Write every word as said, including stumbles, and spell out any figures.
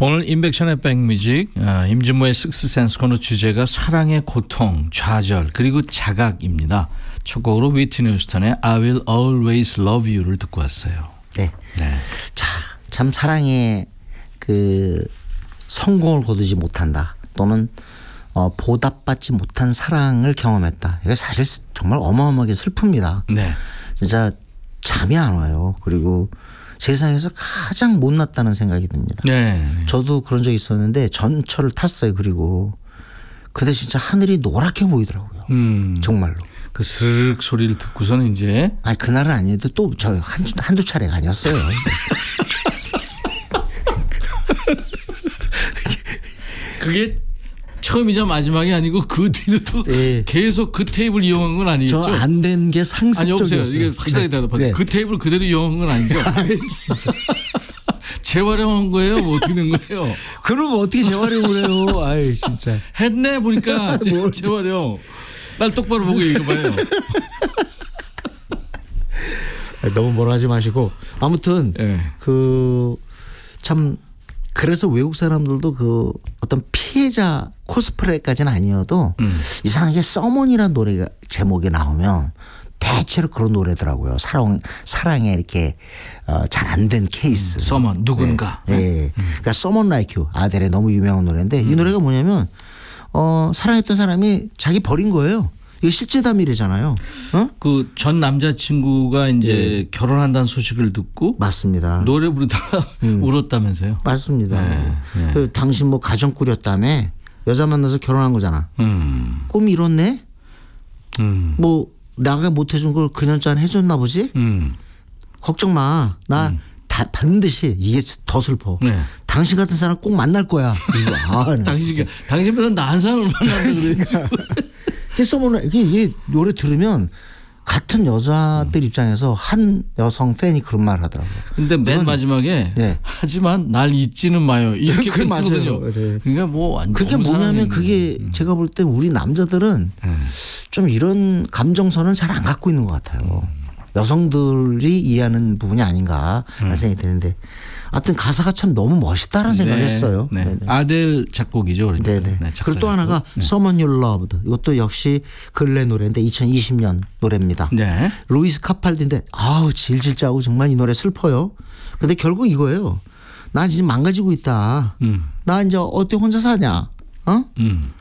오늘 인백션의 백뮤직 어, 임진모의 식스센스 코너 주제가 사랑의 고통, 좌절 그리고 자각입니다. 첫 곡으로 위트니 휴스턴의 I will always love you를 듣고 왔어요. 네. 네. 자, 참 사랑에 그 성공을 거두지 못한다 또는 어, 보답받지 못한 사랑을 경험했다. 이게 사실 정말 어마어마하게 슬픕니다. 네. 진짜 잠이 안 와요. 그리고 세상에서 가장 못났다는 생각이 듭니다. 네. 저도 그런 적이 있었는데 전철을 탔어요. 그리고 근데 진짜 하늘이 노랗게 보이더라고요. 음. 정말로. 그 스르륵 소리를 듣고서는 이제 아니 그날은 아니어도 또 저 한, 한두 차례가 아니었어요. 그게 처음이자 마지막이 아니고 그 뒤로도 네. 계속 그 테이블 이용한 건 아니겠죠? 저 안 된 게 상습적이었어요. 아니 없어요. 이게 확실하게 네. 대답하세요. 네. 그 테이블 그대로 이용한 건 아니죠? 아니 진짜. 재활용한 거예요? 뭐 어떻게 된 거예요? 그럼 어떻게 재활용을 해요? 아이 진짜. 했네 보니까 뭘 재활용. 날 똑바로 보고 얘기해봐요. 너무 뭐라 하지 마시고 아무튼 네. 그 참 그래서 외국 사람들도 그 어떤 피해자 코스프레까지는 아니어도 음. 이상하게 서먼이라는 노래가 제목이 나오면 대체로 그런 노래더라고요. 사랑 사랑에 이렇게 어, 잘 안 된 케이스. 서먼 누군가. 네. 네. 음. 그러니까 Someone Like You 아델의 너무 유명한 노래인데 음. 이 노래가 뭐냐면 어, 사랑했던 사람이 자기 버린 거예요. 이게 실제 담일이잖아요. 어? 그 전 남자친구가 이제 네. 결혼한다는 소식을 듣고 맞습니다. 노래 부르다가 음. 울었다면서요. 맞습니다. 네. 네. 그 당신 뭐 가정 꾸렸다며 여자 만나서 결혼한 거잖아. 음. 꿈 이뤘네. 음. 뭐 나가 못 해준 걸 그년짠 해줬나 보지. 음. 걱정 마. 나 음. 다 반드시 이게 더 슬퍼. 네. 당신 같은 사람 꼭 만날 거야. 아, 당신 당신보다 나은 사람을 만나는 그랬지. 이게 써보는 이게, 이게 노래 들으면 같은 여자들 입장에서 한 여성 팬이 그런 말을 하더라고요. 근데 맨 마지막에 네. 하지만 날 잊지는 마요. 이렇게 그 맞아요. 네. 그러니까 뭐 완전 그게 뭐냐면 그게 음. 제가 볼 때 우리 남자들은 음. 좀 이런 감정선은 잘 안 갖고 있는 것 같아요. 음. 여성들이 이해하는 부분이 아닌가 음. 생각이 드는데 하여튼 가사가 참 너무 멋있다는 네. 생각했어요. 네. 아델 작곡이죠. 그러니까. 네네. 네, 그리고 또 하나가 네. Someone You Loved 이것도 역시 근래 노래인데 이천이십 년 노래입니다. 네. 루이스 카팔디인데 아우 질질 짜고 정말 이 노래 슬퍼요. 근데 결국 이거예요. 나 지금 망가지고 있다. 음. 나 이제 어떻게 혼자 사냐. 어? 음.